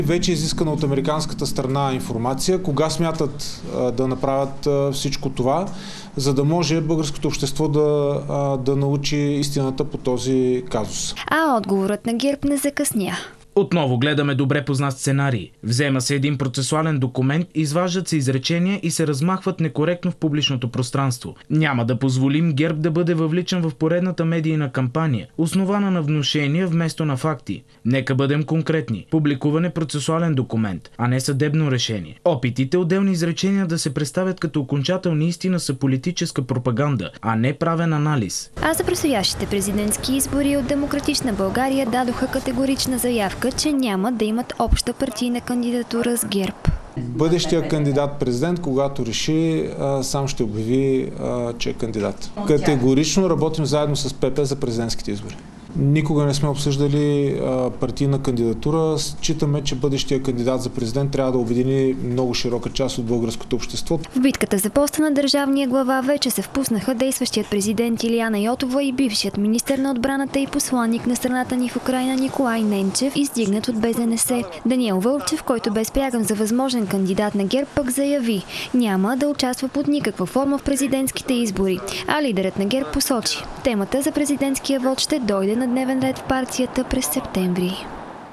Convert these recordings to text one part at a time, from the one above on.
Вече е изискана от американската страна информация, кога смятат да направят всичко това, за да може българското общество да научи истината по този казус. А отговорът на ГЕРБ не закъсня. Отново гледаме добре познат сценарий. Взема се един процесуален документ, изваждат се изречения и се размахват некоректно в публичното пространство. Няма да позволим ГЕРБ да бъде въвличан в поредната медийна кампания, основана на внушения вместо на факти. Нека бъдем конкретни. Публикуване процесуален документ, а не съдебно решение. Опитите отделни изречения да се представят като окончателни истина са политическа пропаганда, а не правен анализ. А за предстоящите президентски избори от Демократична България дадоха категорична заявка, че няма да имат обща партийна кандидатура с ГЕРБ. Бъдещия кандидат-президент, когато реши, сам ще обяви, че е кандидат. Категорично работим заедно с ПП за президентските избори. Никога не сме обсъждали партийна кандидатура. Считаме, че бъдещия кандидат за президент трябва да обедини много широка част от българското общество. В битката за поста на държавния глава вече се впуснаха действащият президент Илияна Йотова и бившият министър на отбраната и посланник на страната ни в Украйна Николай Ненчев, издигнат от БЗНС. Даниел Вълчев, който бе спряган за възможен кандидат на ГЕРБ, пък заяви: няма да участва под никаква форма в президентските избори. А лидерът на ГЕРБ посочи: темата за президентския вод ще дойде на дневен ред в партията през септември.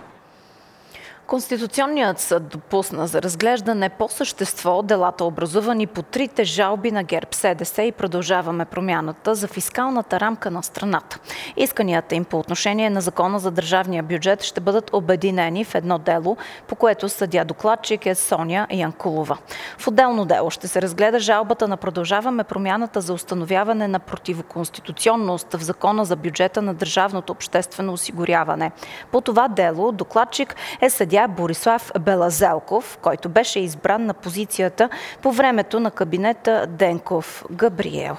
Конституционният съд допусна за разглеждане по същество делата, образувани по трите жалби на ГЕРБ, СДС и Продължаваме промяната за фискалната рамка на страната. Исканията им по отношение на Закона за държавния бюджет ще бъдат обединени в едно дело, по което съдия-докладчик е Соня Янкулова. В отделно дело ще се разгледа жалбата на Продължаваме промяната за установяване на противоконституционност в Закона за бюджета на държавното обществено осигуряване. По това дело докладчик е съдия Борислав Белазелков, който беше избран на позицията по времето на кабинета Денков-Габриел.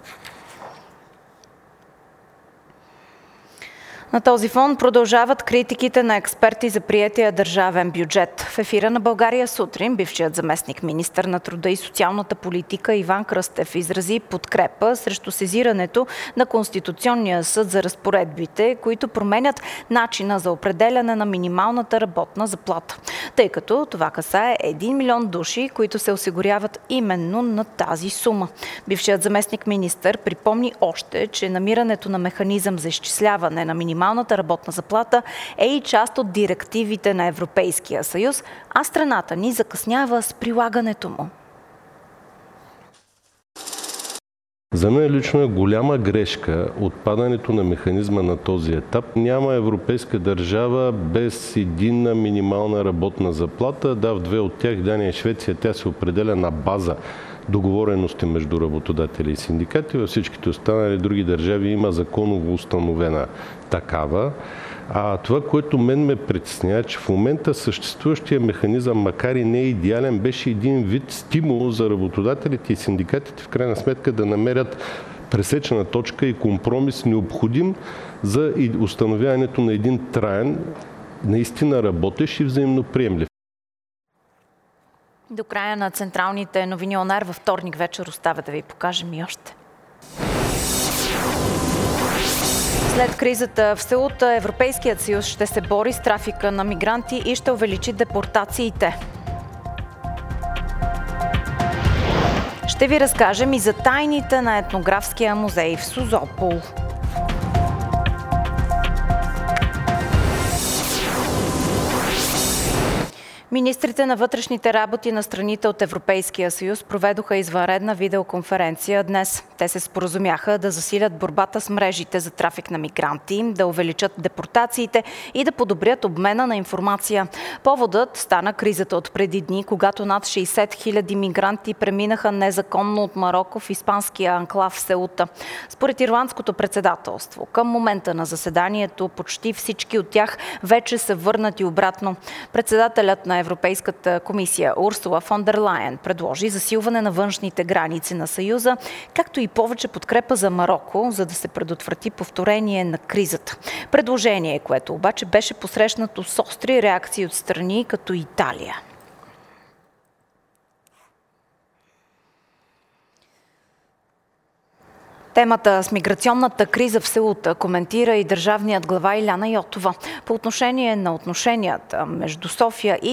На този фон продължават критиките на експерти за приетия държавен бюджет. В ефира на България сутрин бившият заместник министър на труда и социалната политика Иван Кръстев изрази подкрепа срещу сезирането на Конституционния съд за разпоредбите, които променят начина за определяне на минималната работна заплата, тъй като това касае 1 милион души, които се осигуряват именно на тази сума. Бившият заместник министър припомни още, че намирането на механизъм за изчисляване на минималната работна заплата е и част от директивите на Европейския съюз, а страната ни закъснява с прилагането му. За мен лично е голяма грешка отпадането на механизма на този етап. Няма европейска държава без единна минимална работна заплата. Да, в две от тях, Дания и Швеция, тя се определя на база договорености между работодатели и синдикати. Във всичките останали други държави има законово установена такава. А това, което мен ме притеснява, че в момента съществуващия механизъм, макар и не идеален, беше един вид стимул за работодателите и синдикатите в крайна сметка да намерят пресечена точка и компромис необходим за установяването на един траен, наистина работещ и взаимно приемлив. До края на централните новини ОНР във вторник вечер оставя да ви покажем и още. След кризата в Сеута, Европейският съюз ще се бори с трафика на мигранти и ще увеличи депортациите. Ще ви разкажем и за тайните на етнографския музей в Созопол. Министрите на вътрешните работи на страните от Европейския съюз проведоха извънредна видеоконференция днес. Те се споразумяха да засилят борбата с мрежите за трафик на мигранти, да увеличат депортациите и да подобрят обмена на информация. Поводът стана кризата от преди дни, когато над 60 000 мигранти преминаха незаконно от Мароко в испанския анклав в Сеута. Според ирландското председателство, към момента на заседанието почти всички от тях вече са върнати обратно. Председателят на Европейската комисия Урсула фон дер Лайен предложи засилване на външните граници на Съюза, както и повече подкрепа за Мароко, за да се предотврати повторение на кризата. Предложение, което обаче беше посрещнато с остри реакции от страни като Италия. Темата с миграционната криза в Сеута коментира и държавният глава Илияна Йотова. По отношение на отношенията между София и